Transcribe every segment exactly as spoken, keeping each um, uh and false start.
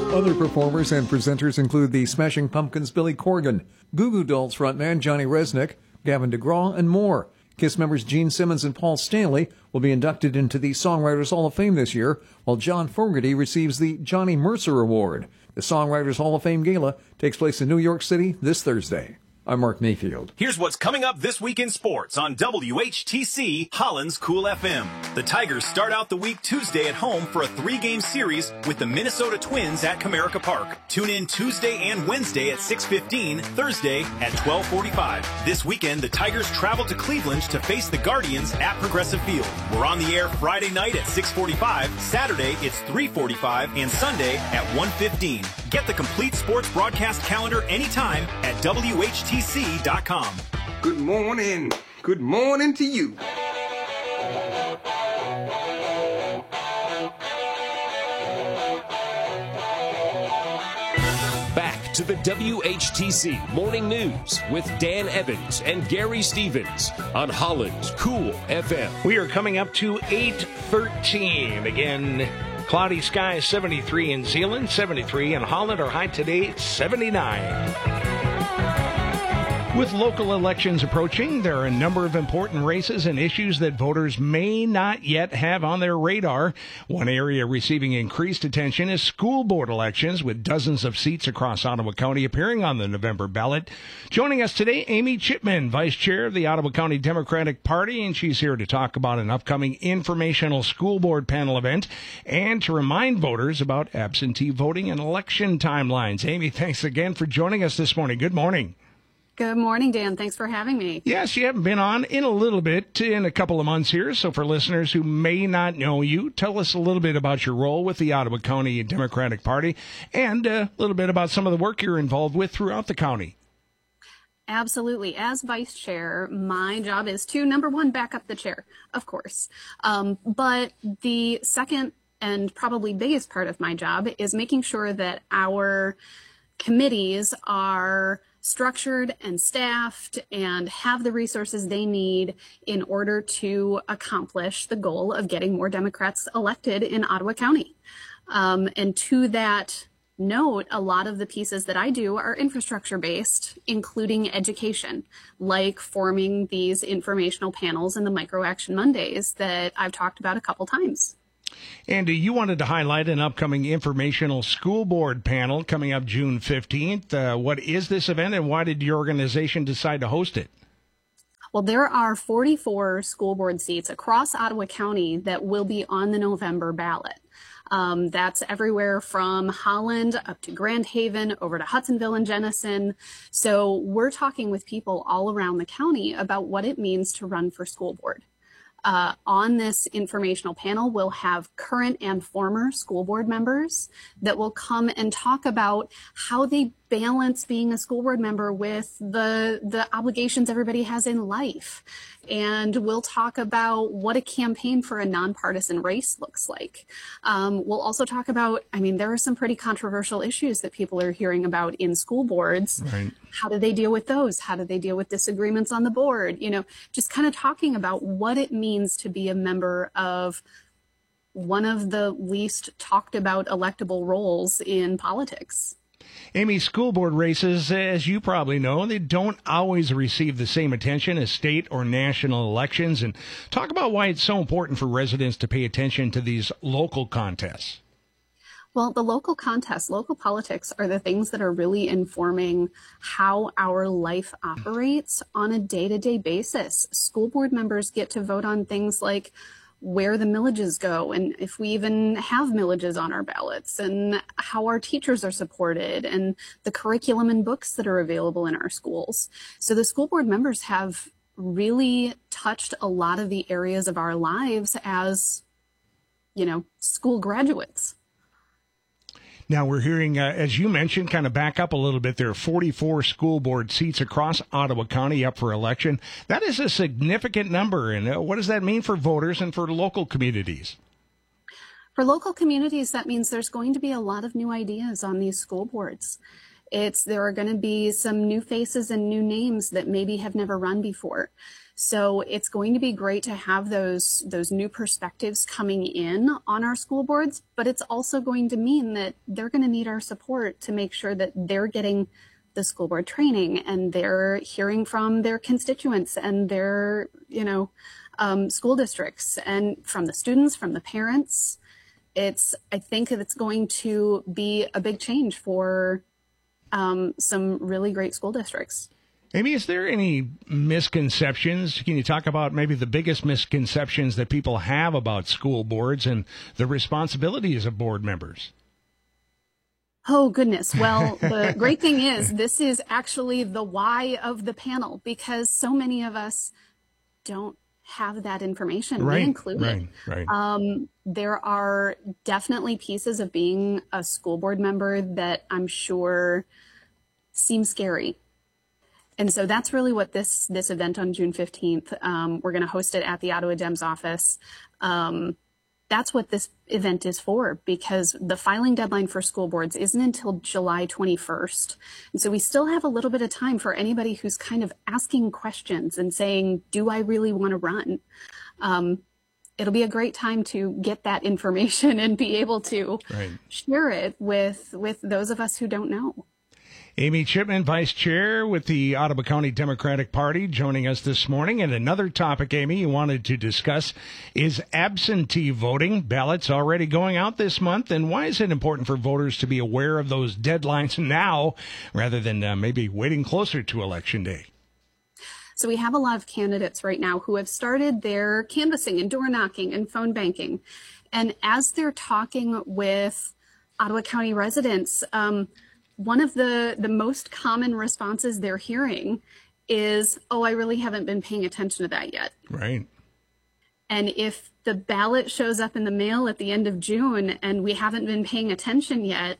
Other performers and presenters include the Smashing Pumpkins' Billy Corgan, Goo Goo Dolls frontman Johnny Resnick, Gavin DeGraw, and more. KISS members Gene Simmons and Paul Stanley will be inducted into the Songwriters Hall of Fame this year, while John Fogerty receives the Johnny Mercer Award. The Songwriters Hall of Fame Gala takes place in New York City this Thursday. I'm Mark Mayfield. Here's what's coming up this week in sports on W H T C Holland's Cool F M. The Tigers start out the week Tuesday at home for a three-game series with the Minnesota Twins at Comerica Park. Tune in Tuesday and Wednesday at six fifteen, Thursday at twelve forty-five. This weekend, the Tigers travel to Cleveland to face the Guardians at Progressive Field. We're on the air Friday night at six forty-five, Saturday it's three forty-five, and Sunday at one fifteen. Get the complete sports broadcast calendar anytime at W H T C dot com. Good morning. Good morning to you. Back to the W H T C Morning News with Dan Evans and Gary Stevens on Holland's Cool F M. We are coming up to eight thirteen. Again, cloudy skies, seventy-three in Zeeland, seventy-three in Holland. Our high today, seventy-nine. With local elections approaching, there are a number of important races and issues that voters may not yet have on their radar. One area receiving increased attention is school board elections, with dozens of seats across Ottawa County appearing on the November ballot. Joining us today, Amy Chipman, Vice Chair of the Ottawa County Democratic Party, and she's here to talk about an upcoming informational school board panel event and to remind voters about absentee voting and election timelines. Amy, thanks again for joining us this morning. Good morning. Good morning, Dan. Thanks for having me. Yes, you haven't been on in a little bit, in a couple of months here. So for listeners who may not know you, tell us a little bit about your role with the Ottawa County Democratic Party and a little bit about some of the work you're involved with throughout the county. Absolutely. As vice chair, my job is to, number one, back up the chair, of course. Um, but the second and probably biggest part of my job is making sure that our committees are structured and staffed and have the resources they need in order to accomplish the goal of getting more Democrats elected in Ottawa County. Um, and to that note, a lot of the pieces that I do are infrastructure based, including education, like forming these informational panels and the Micro Action Mondays that I've talked about a couple times. Andy, you wanted to highlight an upcoming informational school board panel coming up June fifteenth. Uh, what is this event and why did your organization decide to host it? Well, there are forty-four school board seats across Ottawa County that will be on the November ballot. Um, that's everywhere from Holland up to Grand Haven, over to Hudsonville and Jenison. So we're talking with people all around the county about what it means to run for school board. Uh, on this informational panel, we'll have current and former school board members that will come and talk about how they balance being a school board member with the the obligations everybody has in life. And we'll talk about what a campaign for a nonpartisan race looks like. Um, we'll also talk about, I mean, there are some pretty controversial issues that people are hearing about in school boards. Right. How do they deal with those? How do they deal with disagreements on the board? You know, just kind of talking about what it means to be a member of one of the least talked about electable roles in politics. Amy, school board races, as you probably know, they don't always receive the same attention as state or national elections. And talk about why it's so important for residents to pay attention to these local contests. Well, the local contests, local politics are the things that are really informing how our life operates on a day-to-day basis. School board members get to vote on things like where the millages go and if we even have millages on our ballots and how our teachers are supported and the curriculum and books that are available in our schools. So the school board members have really touched a lot of the areas of our lives as, you know, school graduates. Now, we're hearing, uh, as you mentioned, kind of back up a little bit, there are forty-four school board seats across Ottawa County up for election. That is a significant number. And uh, what does that mean for voters and for local communities? For local communities, that means there's going to be a lot of new ideas on these school boards. It's there are going to be some new faces and new names that maybe have never run before. So it's going to be great to have those those new perspectives coming in on our school boards, but it's also going to mean that they're going to need our support to make sure that they're getting the school board training and they're hearing from their constituents and their, you know, um, school districts and from the students, from the parents. It's, I think that it's going to be a big change for um, some really great school districts. Amy, is there any misconceptions? Can you talk about maybe the biggest misconceptions that people have about school boards and the responsibilities of board members? Oh, goodness. Well, the great thing is this is actually the why of the panel, because so many of us don't have that information. Right, we include right, it. right. Um, there are definitely pieces of being a school board member that I'm sure seem scary. And so that's really what this this event on June fifteenth, um, we're going to host it at the Ottawa Dems office. Um, that's what this event is for, because the filing deadline for school boards isn't until July twenty-first. And so we still have a little bit of time for anybody who's kind of asking questions and saying, do I really want to run? Um, it'll be a great time to get that information and be able to right. share it with, with those of us who don't know. Amy Chipman, Vice Chair with the Ottawa County Democratic Party, joining us this morning. And another topic, Amy, you wanted to discuss is absentee voting. Ballots already going out this month. And why is it important for voters to be aware of those deadlines now rather than uh, maybe waiting closer to Election Day? So we have a lot of candidates right now who have started their canvassing and door knocking and phone banking. And as they're talking with Ottawa County residents, um, one of the, the most common responses they're hearing is, oh, I really haven't been paying attention to that yet. Right. And if the ballot shows up in the mail at the end of June and we haven't been paying attention yet,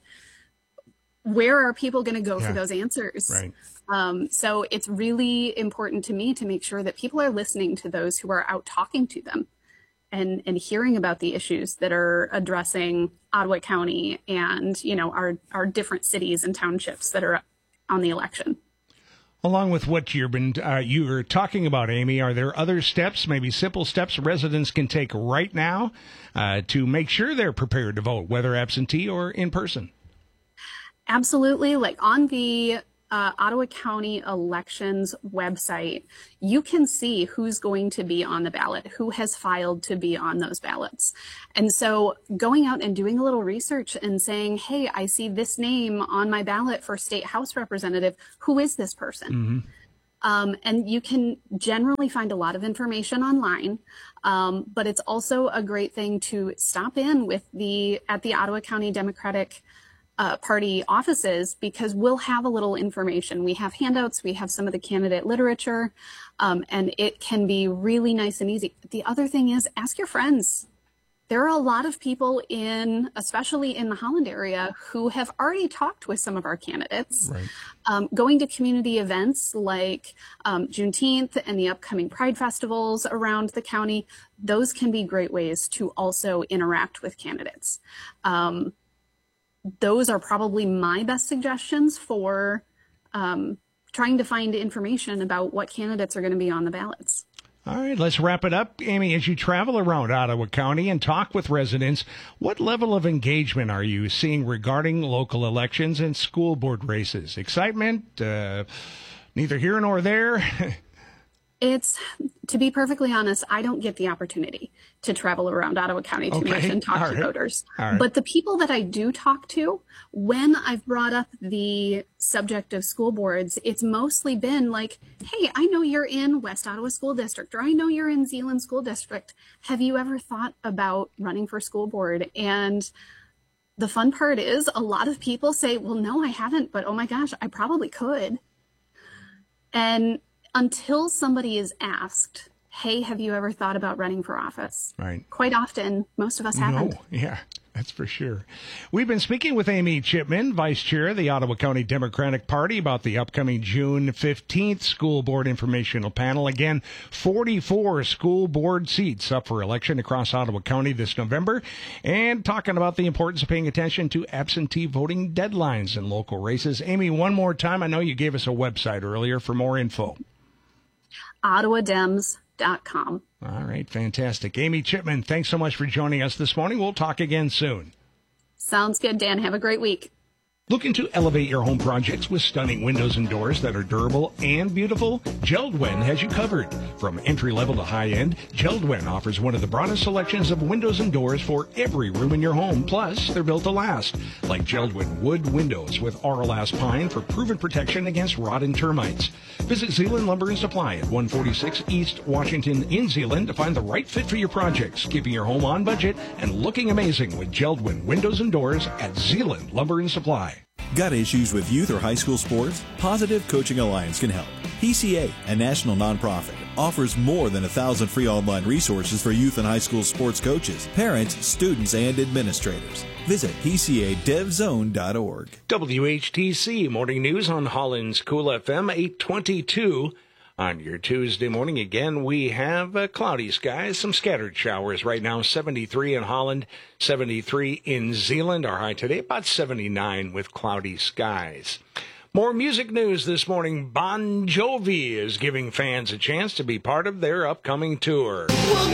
where are people going to go yeah. for those answers? Right. Um, so it's really important to me to make sure that people are listening to those who are out talking to them and, and hearing about the issues that are addressing Ottawa County and, you know, our, our different cities and townships that are on the election. Along with what you've been uh, you were talking about, Amy, are there other steps, maybe simple steps residents can take right now uh, to make sure they're prepared to vote, whether absentee or in person? Absolutely. Like on the Uh, Ottawa County elections website, you can see who's going to be on the ballot, who has filed to be on those ballots. And so going out and doing a little research and saying, hey, I see this name on my ballot for state house representative. Who is this person? Mm-hmm. Um, and you can generally find a lot of information online, um, but it's also a great thing to stop in with the at the Ottawa County Democratic Uh, party offices, because we'll have a little information. We have handouts, we have some of the candidate literature, um, and it can be really nice and easy. The other thing is ask your friends. There are a lot of people in, especially in the Holland area, who have already talked with some of our candidates. Right. Um, going to community events like um, Juneteenth and the upcoming Pride festivals around the county, those can be great ways to also interact with candidates. Um, Those are probably my best suggestions for um, trying to find information about what candidates are going to be on the ballots. All right, let's wrap it up. Amy, as you travel around Ottawa County and talk with residents, what level of engagement are you seeing regarding local elections and school board races? Excitement? Uh, neither here nor there? It's, to be perfectly honest, I don't get the opportunity to travel around Ottawa County too okay. much and talk All to right. voters. Right. But the people that I do talk to, when I've brought up the subject of school boards, it's mostly been like, hey, I know you're in West Ottawa School District, or I know you're in Zeeland School District. Have you ever thought about running for school board? And the fun part is a lot of people say, well, no, I haven't, but oh my gosh, I probably could. And until somebody is asked, hey, have you ever thought about running for office? Right. Quite often, most of us haven't. No, yeah, that's for sure. We've been speaking with Amy Chipman, Vice Chair of the Ottawa County Democratic Party, about the upcoming June fifteenth School Board Informational Panel. Again, forty-four school board seats up for election across Ottawa County this November, and talking about the importance of paying attention to absentee voting deadlines in local races. Amy, one more time, I know you gave us a website earlier for more info. ottawa dems dot com. All right, fantastic. Amy Chipman, thanks so much for joining us this morning. We'll talk again soon. Sounds good, Dan. Have a great week. Looking to elevate your home projects with stunning windows and doors that are durable and beautiful? JELD-WEN has you covered. From entry-level to high-end, JELD-WEN offers one of the broadest selections of windows and doors for every room in your home. Plus, they're built to last, like JELD-WEN wood windows with Auralast pine for proven protection against rot and termites. Visit Zeeland Lumber and Supply at one forty-six East Washington in Zeeland to find the right fit for your projects, keeping your home on budget and looking amazing with JELD-WEN windows and doors at Zeeland Lumber and Supply. Got issues with youth or high school sports? Positive Coaching Alliance can help. P C A, a national nonprofit, offers more than a thousand free online resources for youth and high school sports coaches, parents, students, and administrators. Visit P C A dev zone dot org. W H T C Morning News on Holland's Cool F M, eight twenty-two. On your Tuesday morning, again, we have uh, cloudy skies, some scattered showers right now, seventy-three in Holland, seventy-three in Zeeland. Our high today, about seventy-nine with cloudy skies. More music news this morning. Bon Jovi is giving fans a chance to be part of their upcoming tour.